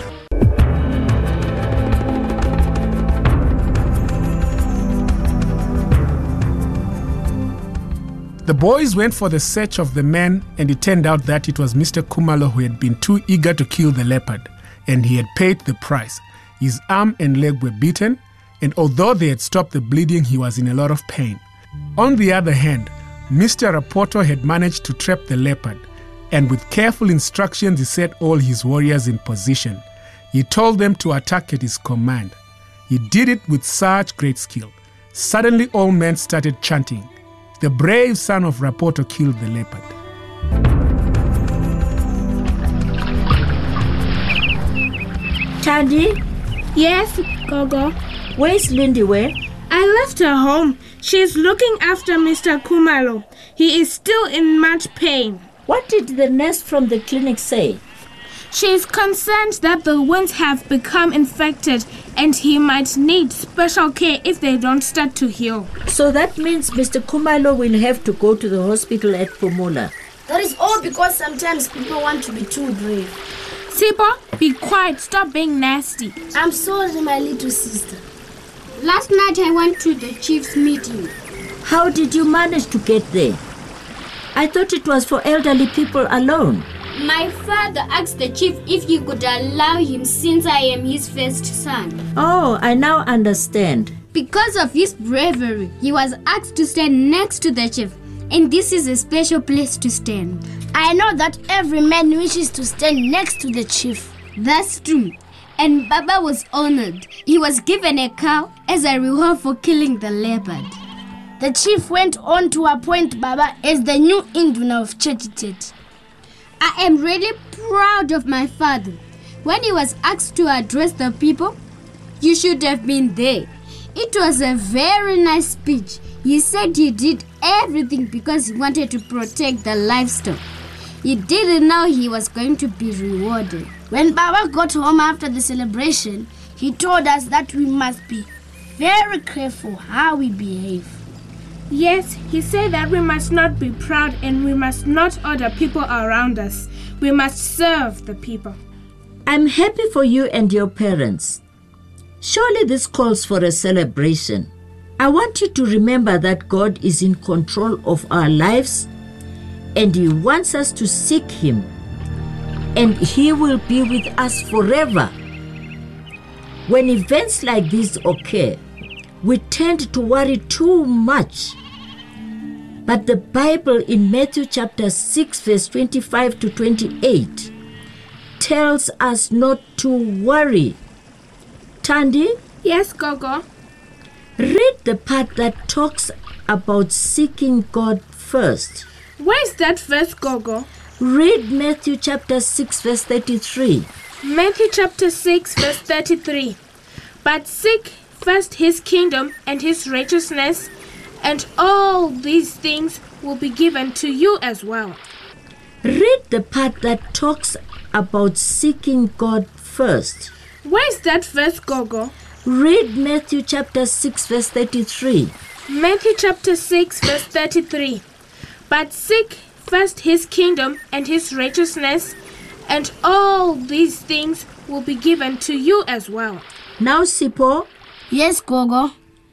The boys went for the search of the man, and it turned out that it was Mr. Khumalo who had been too eager to kill the leopard, and he had paid the price. His arm and leg were beaten, and although they had stopped the bleeding, he was in a lot of pain. On the other hand, Mr. Rapoto had managed to trap the leopard, and with careful instructions he set all his warriors in position. He told them to attack at his command. He did it with such great skill. Suddenly all men started chanting. The brave son of Rapoto killed the leopard. Tandy? Yes, Gogo? Where's Lindy? Where? I left her home. She's looking after Mr. Khumalo. He is still in much pain. What did the nurse from the clinic say? She is concerned that the wounds have become infected and he might need special care if they don't start to heal. So that means Mr. Khumalo will have to go to the hospital at Phumula. That is all because sometimes people want to be too brave. Sipo, be quiet. Stop being nasty. I'm sorry, my little sister. Last night I went to the chief's meeting. How did you manage to get there? I thought it was for elderly people alone. My father asked the chief if he could allow him since I am his first son. Oh, I now understand. Because of his bravery, he was asked to stand next to the chief, and this is a special place to stand. I know that every man wishes to stand next to the chief. That's true. And Baba was honored. He was given a cow as a reward for killing the leopard. The chief went on to appoint Baba as the new Induna of Chetitet. I am really proud of my father. When he was asked to address the people, you should have been there. It was a very nice speech. He said he did everything because he wanted to protect the livestock. He didn't know he was going to be rewarded. When Baba got home after the celebration, he told us that we must be very careful how we behave. Yes, he said that we must not be proud and we must not order people around us. We must serve the people. I'm happy for you and your parents. Surely this calls for a celebration. I want you to remember that God is in control of our lives and He wants us to seek Him, and He will be with us forever. When events like these occur, we tend to worry too much. But the Bible in Matthew chapter 6 verse 25 to 28 tells us not to worry. Tandy? Yes, Gogo. Read the part that talks about seeking God first. Where's that verse, Gogo? Read Matthew chapter 6 verse 33. Matthew chapter 6 verse 33. But seek first His kingdom and His righteousness, and all these things will be given to you as well. Read the part that talks about seeking God first. Where's that verse, Gogo? Read Matthew chapter 6 verse 33. Matthew chapter 6 verse 33. But seek first His kingdom and His righteousness, and all these things will be given to you as well. Now, Sipho. Yes, Gogo.